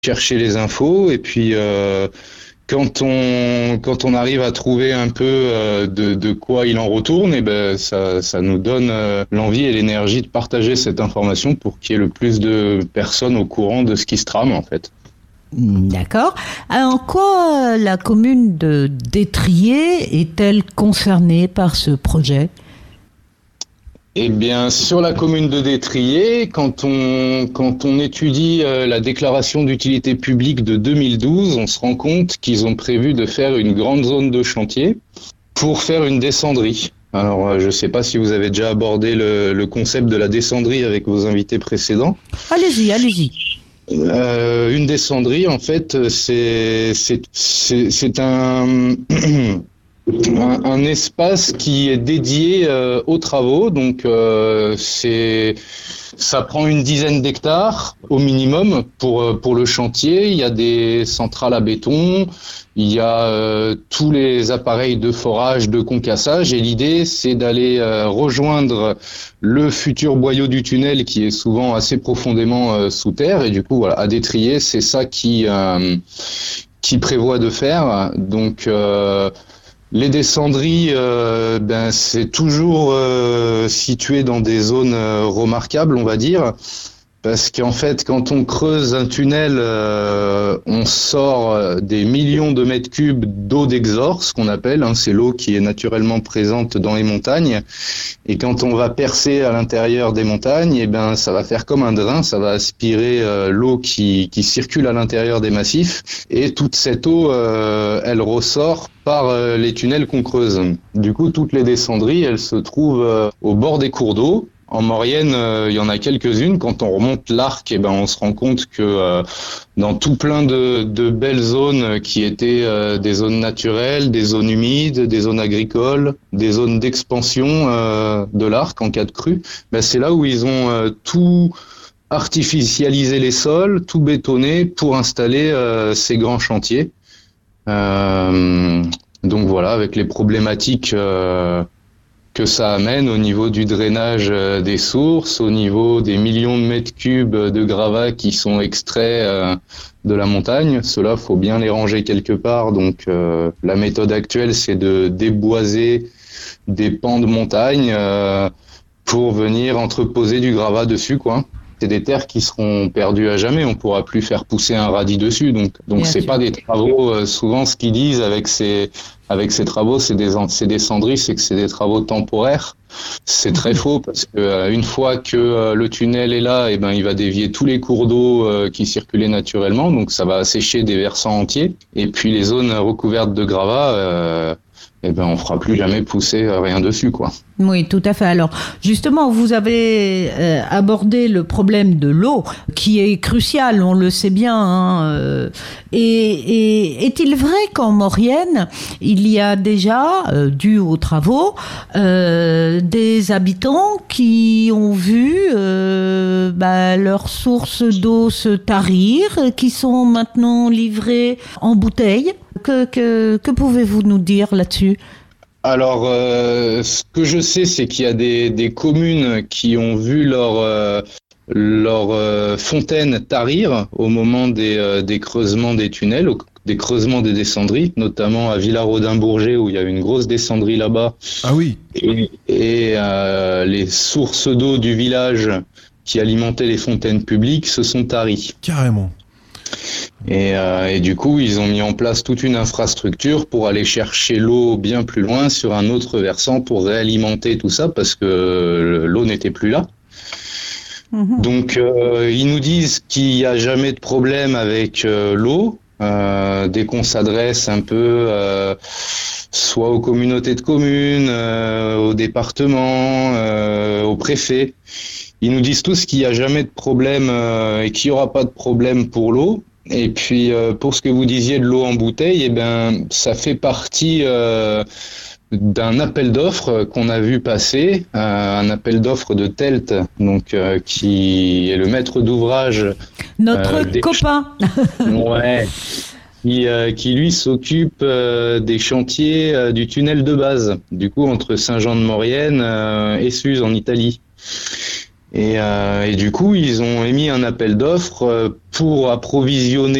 chercher les infos et puis quand on arrive à trouver un peu de quoi il en retourne, et ben ça nous donne l'envie et l'énergie de partager cette information pour qu'il y ait le plus de personnes au courant de ce qui se trame en fait. D'accord. En quoi la commune de Détrier est-elle concernée par ce projet ? Eh bien, sur la commune de Détrier, quand on étudie la déclaration d'utilité publique de 2012, on se rend compte qu'ils ont prévu de faire une grande zone de chantier pour faire une descendrie. Alors, je ne sais pas si vous avez déjà abordé le concept de la descendrie avec vos invités précédents. Allez-y. Une descendrie, en fait, c'est un espace qui est dédié aux travaux, donc ça prend une dizaine d'hectares au minimum pour le chantier. Il y a des centrales à béton, il y a tous les appareils de forage, de concassage, et l'idée c'est d'aller rejoindre le futur boyau du tunnel qui est souvent assez profondément sous terre, et du coup voilà, à Détrier c'est ça qui prévoit de faire. Donc les descendries, c'est toujours situé dans des zones remarquables, on va dire, parce qu'en fait, quand on creuse un tunnel, on sort des millions de mètres cubes d'eau d'exor, ce qu'on appelle, c'est l'eau qui est naturellement présente dans les montagnes. Et quand on va percer à l'intérieur des montagnes, ça va faire comme un drain, ça va aspirer l'eau qui circule à l'intérieur des massifs, et toute cette eau, elle ressort par les tunnels qu'on creuse. Du coup, toutes les descendries, elles se trouvent au bord des cours d'eau. En Maurienne, il y en a quelques-unes. Quand on remonte l'Arc, on se rend compte que dans tout plein de belles zones qui étaient des zones naturelles, des zones humides, des zones agricoles, des zones d'expansion de l'Arc en cas de crue, c'est là où ils ont tout artificialisé les sols, tout bétonné pour installer ces grands chantiers. Donc voilà, avec les problématiques que ça amène au niveau du drainage des sources, au niveau des millions de mètres cubes de gravats qui sont extraits de la montagne. Cela, faut bien les ranger quelque part. Donc la méthode actuelle, c'est de déboiser des pans de montagne pour venir entreposer du gravat dessus, quoi. C'est des terres qui seront perdues à jamais. On pourra plus faire pousser un radis dessus. Donc c'est pas des travaux. Souvent, ce qu'ils disent avec ces travaux, c'est des cendries, c'est que c'est des travaux temporaires. C'est très faux parce que une fois que le tunnel est là, il va dévier tous les cours d'eau qui circulaient naturellement. Donc ça va assécher des versants entiers. Et puis les zones recouvertes de gravats, on fera plus jamais pousser rien dessus, quoi. Oui, tout à fait. Alors, justement, vous avez abordé le problème de l'eau, qui est crucial, on le sait bien. Et est-il vrai qu'en Maurienne, il y a déjà, dû aux travaux, des habitants qui ont vu leurs sources d'eau se tarir, qui sont maintenant livrées en bouteilles? Que pouvez-vous nous dire là-dessus ? Alors, ce que je sais, c'est qu'il y a des communes qui ont vu leur fontaine tarir au moment des creusements des tunnels, des creusements des descendries, notamment à Villarodin-Bourget où il y a une grosse descendrie là-bas. Ah oui. Et les sources d'eau du village qui alimentaient les fontaines publiques se sont taries. Carrément. Et du coup, ils ont mis en place toute une infrastructure pour aller chercher l'eau bien plus loin sur un autre versant pour réalimenter tout ça parce que l'eau n'était plus là. Donc, ils nous disent qu'il n'y a jamais de problème avec l'eau. Dès qu'on s'adresse un peu soit aux communautés de communes, au département, au préfet, ils nous disent tous qu'il n'y a jamais de problème et qu'il n'y aura pas de problème pour l'eau. Et puis pour ce que vous disiez de l'eau en bouteille, ça fait partie d'un appel d'offres qu'on a vu passer, un appel d'offres de Telt, donc qui est le maître d'ouvrage. Notre copain. Ouais. Qui lui s'occupe des chantiers du tunnel de base, du coup entre Saint-Jean-de-Maurienne et Suse en Italie. Et du coup, ils ont émis un appel d'offres pour approvisionner